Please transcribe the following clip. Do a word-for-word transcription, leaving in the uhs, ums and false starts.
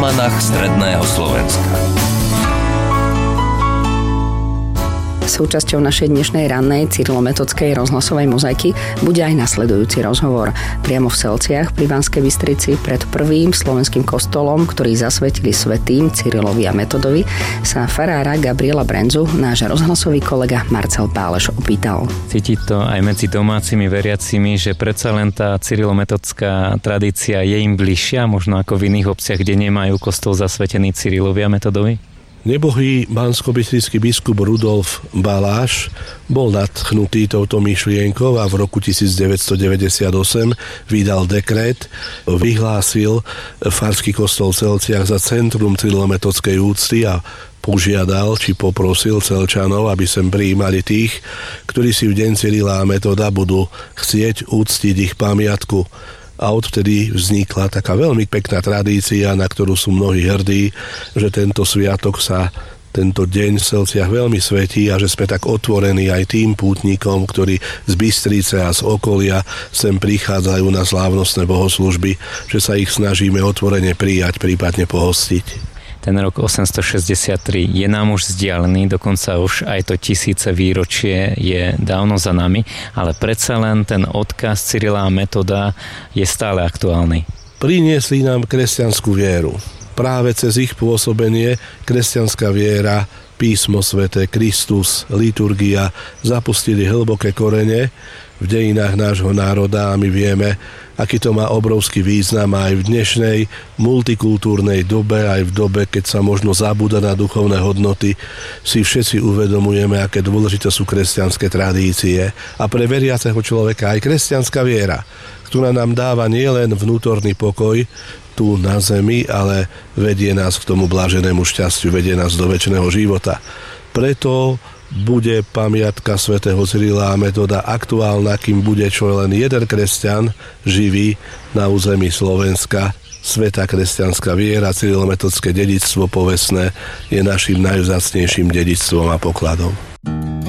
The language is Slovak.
Almanach stredného Slovenska. Súčasťou našej dnešnej rannej cyrilometodskej rozhlasovej mozaiky bude aj nasledujúci rozhovor. Priamo v Selciach pri Banskej Bystrici pred prvým slovenským kostolom, ktorý zasvetili svätým Cyrilovi a Metodovi, sa farára Gabriela Brenzu náš rozhlasový kolega Marcel Páleš opýtal. Cíti to aj medzi domácimi veriacimi, že predsa len tá cyrilometodská tradícia je im bližšia, možno ako v iných obciach, kde nemajú kostol zasvetený Cyrilovi a Metodovi? Nebohý banskobystrický biskup Rudolf Baláš bol nadchnutý touto myšlienkou a v roku devätnásťstodeväťdesiatosem vydal dekret, vyhlásil farský kostol v Selciach za centrum cyrilometodskej úcty a požiadal, či poprosil Selčanov, aby sem prijímali tých, ktorí si v deň Cyrila a Metoda budú chcieť úctiť ich pamiatku. A odvtedy vznikla taká veľmi pekná tradícia, na ktorú sú mnohí hrdí, že tento sviatok sa tento deň v Selciach veľmi svätí a že sme tak otvorení aj tým pútnikom, ktorí z Bystrice a z okolia sem prichádzajú na slávnostné bohoslúžby, že sa ich snažíme otvorene prijať, prípadne pohostiť. Ten rok osemstošesťdesiattri je nám už vzdialený, dokonca už aj to tisíce výročie je dávno za nami, ale predsa len ten odkaz Cyrila a Metoda je stále aktuálny. Priniesli nám kresťanskú vieru. Práve cez ich pôsobenie kresťanská viera, písmo sväté, Kristus, liturgia zapustili hlboké korene v dejinách nášho národa a my vieme, aký to má obrovský význam aj v dnešnej multikultúrnej dobe, aj v dobe, keď sa možno zabúda na duchovné hodnoty, si všetci uvedomujeme, aké dôležité sú kresťanské tradície a pre veriaceho človeka aj kresťanská viera, ktorá nám dáva nielen vnútorný pokoj tu na zemi, ale vedie nás k tomu bláženému šťastiu, vedie nás do večného života. Preto bude pamiatka svätého Cyrila a Metoda aktuálna, kým bude čo len jeden kresťan živý na území Slovenska. Svätá kresťanská viera, cyrilometodské dedičstvo povestné je našim najvzácnejším dedičstvom a pokladom.